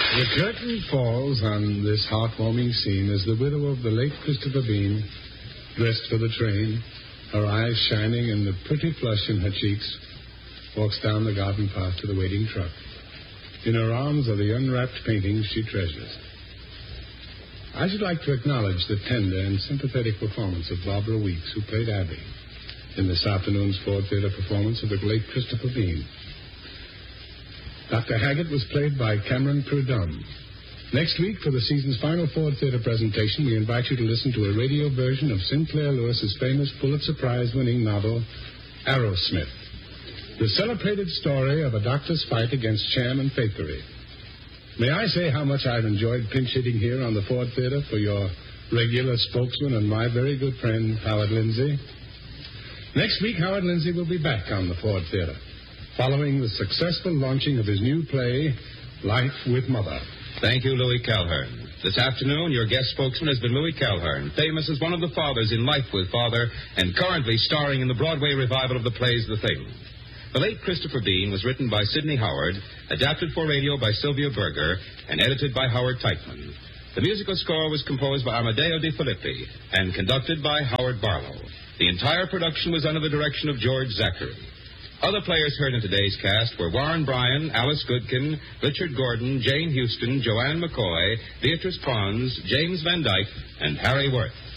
The curtain falls on this heartwarming scene as the widow of the late Christopher Bean, dressed for the train, her eyes shining and the pretty flush in her cheeks, walks down the garden path to the waiting truck. In her arms are the unwrapped paintings she treasures. I should like to acknowledge the tender and sympathetic performance of Barbara Weeks, who played Abby in this afternoon's Ford Theater performance of the late Christopher Bean. Dr. Haggett was played by Cameron Prudhomme. Next week, for the season's final Ford Theater presentation, we invite you to listen to a radio version of Sinclair Lewis's famous Pulitzer Prize-winning novel, Arrowsmith, the celebrated story of a doctor's fight against sham and fakery. May I say how much I've enjoyed pinch-hitting here on the Ford Theater for your regular spokesman and my very good friend, Howard Lindsay? Next week, Howard Lindsay will be back on the Ford Theater, following the successful launching of his new play, Life with Mother. Thank you, Louis Calhern. This afternoon, your guest spokesman has been Louis Calhern, famous as one of the fathers in Life with Father, and currently starring in the Broadway revival of the plays The Thing. The late Christopher Bean was written by Sidney Howard, adapted for radio by Sylvia Berger, and edited by Howard Teichman. The musical score was composed by Amadeo Di Filippi and conducted by Howard Barlow. The entire production was under the direction of George Zachary. Other players heard in today's cast were Warren Bryan, Alice Goodkin, Richard Gordon, Jane Houston, Joanne McCoy, Beatrice Pons, James Van Dyke, and Harry Worth.